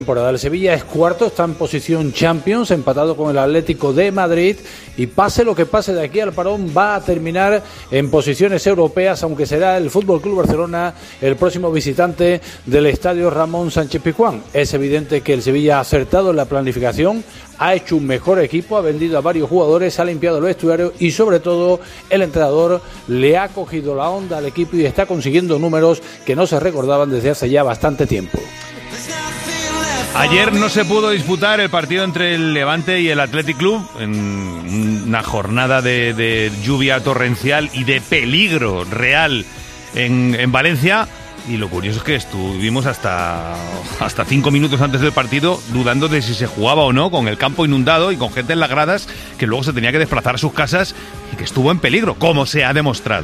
El Sevilla es cuarto, está en posición Champions, empatado con el Atlético de Madrid, y pase lo que pase de aquí al parón va a terminar en posiciones europeas, aunque será el FC Barcelona el próximo visitante del estadio Ramón Sánchez Pizjuán. Es evidente que el Sevilla ha acertado en la planificación, ha hecho un mejor equipo, ha vendido a varios jugadores, ha limpiado el vestuario y sobre todo el entrenador le ha cogido la onda al equipo y está consiguiendo números que no se recordaban desde hace ya bastante tiempo. Ayer no se pudo disputar el partido entre el Levante y el Athletic Club en una jornada de lluvia torrencial y de peligro real en Valencia. Y lo curioso es que estuvimos hasta 5 minutos antes del partido dudando de si se jugaba o no, con el campo inundado y con gente en las gradas que luego se tenía que desplazar a sus casas y que estuvo en peligro, como se ha demostrado.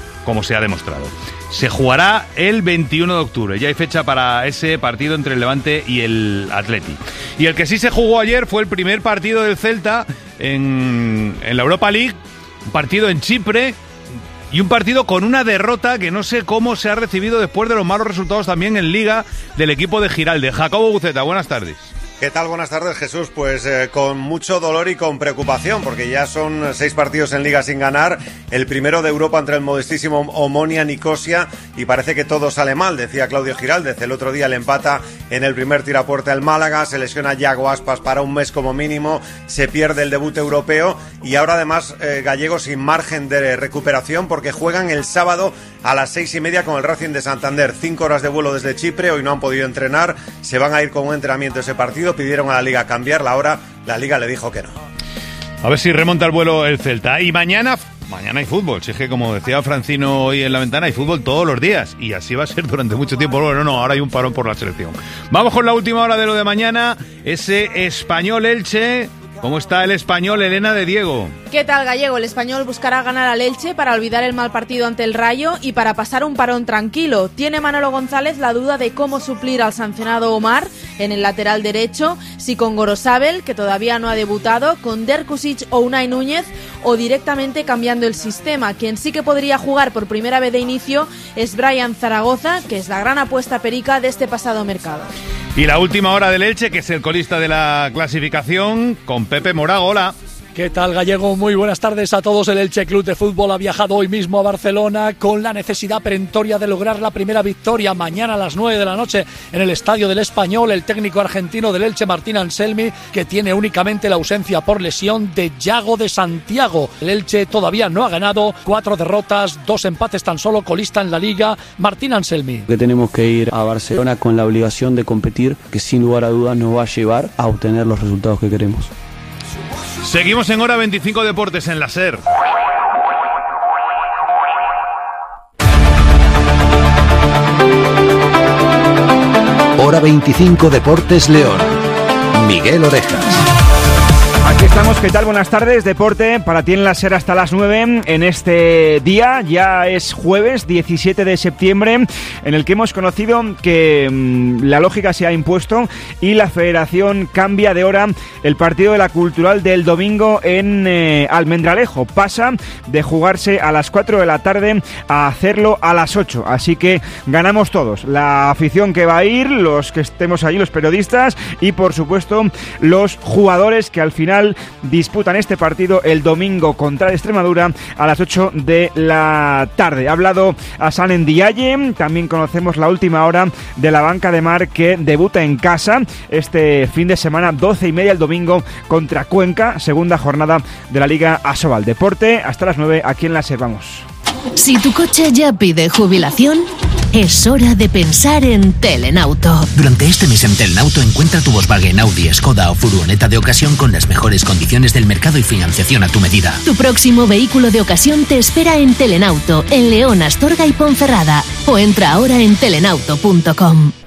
Se jugará el 21 de octubre, ya hay fecha para ese partido entre el Levante y el Atleti. Y el que sí se jugó ayer fue el primer partido del Celta en la Europa League, un partido en Chipre y un partido con una derrota que no sé cómo se ha recibido después de los malos resultados también en Liga del equipo de Giralde. Jacobo Buceta, buenas tardes. ¿Qué tal? Buenas tardes, Jesús. Pues con mucho dolor y con preocupación, porque ya son 6 partidos en Liga sin ganar, el primero de Europa entre el modestísimo Omonia Nicosia, y parece que todo sale mal, decía Claudio Giraldez. El otro día le empata en el primer tirapuerta el Málaga, se lesiona Yago Aspas para un mes como mínimo, se pierde el debut europeo y ahora además Gallego sin margen de recuperación porque juegan el sábado a las 6:30 con el Racing de Santander. 5 horas de vuelo desde Chipre, hoy no han podido entrenar, se van a ir con un entrenamiento ese partido. Pidieron a la Liga cambiar la hora, la Liga le dijo que no. A ver si remonta el vuelo el Celta. Y mañana hay fútbol. Si es que, como decía Francino hoy en la ventana, hay fútbol todos los días. Y así va a ser durante mucho tiempo. Bueno, no, ahora hay un parón por la selección. Vamos con la última hora de lo de mañana. Ese Español-Elche. ¿Cómo está el Español, Elena de Diego? ¿Qué tal, Gallego? El Español buscará ganar al Elche para olvidar el mal partido ante el Rayo y para pasar un parón tranquilo. Tiene Manolo González la duda de cómo suplir al sancionado Omar en el lateral derecho, si con Gorosabel, que todavía no ha debutado, con Derkusic o Unai Núñez, o directamente cambiando el sistema. Quien sí que podría jugar por primera vez de inicio es Brian Zaragoza, que es la gran apuesta perica de este pasado mercado. Y la última hora del Elche, que es el colista de la clasificación, con Pepe Morago. Hola. ¿Qué tal, Gallego? Muy buenas tardes a todos. El Elche Club de Fútbol ha viajado hoy mismo a Barcelona con la necesidad perentoria de lograr la primera victoria mañana a las 9 de la noche en el Estadio del Español. El técnico argentino del Elche, Martín Anselmi, que tiene únicamente la ausencia por lesión de Yago de Santiago. El Elche todavía no ha ganado, 4 derrotas, 2 empates tan solo, colista en la Liga. Martín Anselmi. Que tenemos que ir a Barcelona con la obligación de competir, que sin lugar a dudas nos va a llevar a obtener los resultados que queremos. Seguimos en Hora 25 Deportes en la SER. Hora 25 Deportes León. Miguel Orejas. Aquí estamos, ¿qué tal? Buenas tardes, deporte para ti en la SER hasta las 9 en este día, ya es jueves 17 de septiembre, en el que hemos conocido que la lógica se ha impuesto y la federación cambia de hora el partido de la Cultural del domingo en Almendralejo, pasa de jugarse a las 4 de la tarde a hacerlo a las 8, así que ganamos todos, la afición que va a ir, los que estemos allí, los periodistas y por supuesto los jugadores que al final disputan este partido el domingo contra Extremadura a las 8 de la tarde. Ha hablado Hassan Ndiaye, también conocemos la última hora de la banca de Mar que debuta en casa este fin de semana, 12:30 el domingo contra Cuenca, segunda jornada de la Liga Asobal. Deporte hasta las 9 aquí en la SER. Vamos. Si tu coche ya pide jubilación, es hora de pensar en Telenauto. Durante este mes en Telenauto encuentra tu Volkswagen, Audi, Skoda o furgoneta de ocasión con las mejores condiciones del mercado y financiación a tu medida. Tu próximo vehículo de ocasión te espera en Telenauto, en León, Astorga y Ponferrada. O entra ahora en telenauto.com.